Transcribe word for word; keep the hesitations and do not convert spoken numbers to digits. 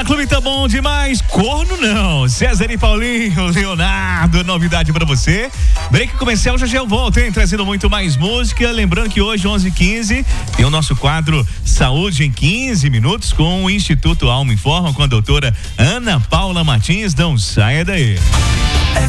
Clube tá bom demais, corno não. César e Paulinho, Leonardo, novidade pra você. Break comercial, já já eu volto, hein? Trazendo muito mais música. Lembrando que hoje, onze e quinze, tem o nosso quadro Saúde em quinze minutos com o Instituto Alma Informa, com a doutora Ana Paula Martins. Não saia daí.